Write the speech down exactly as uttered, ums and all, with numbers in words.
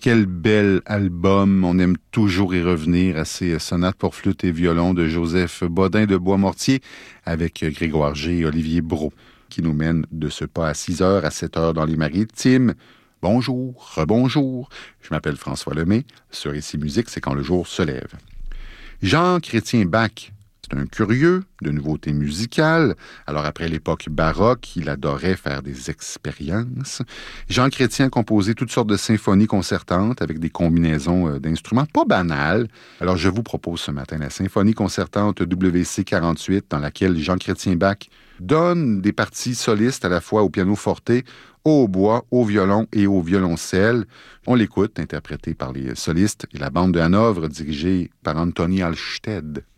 Quel bel album. On aime toujours y revenir à ces sonates pour flûte et violon de Joseph Bodin de Boismortier avec Grégoire G et Olivier Brault qui nous mènent de ce pas à six heures à sept heures dans les Maritimes. Bonjour, rebonjour. Je m'appelle François Lemay. Sur Ici Musique, c'est quand le jour se lève. Jean-Chrétien Bach, c'est un curieux de nouveautés musicales. Alors, après l'époque baroque, il adorait faire des expériences. Jean Chrétien composait toutes sortes de symphonies concertantes avec des combinaisons d'instruments pas banales. Alors, je vous propose ce matin la symphonie concertante W C quarante-huit, dans laquelle Jean Chrétien Bach donne des parties solistes à la fois au piano forte, au hautbois, au violon et au violoncelle. On l'écoute, interprété par les solistes et la bande de Hanovre, dirigée par Anthony Alsted.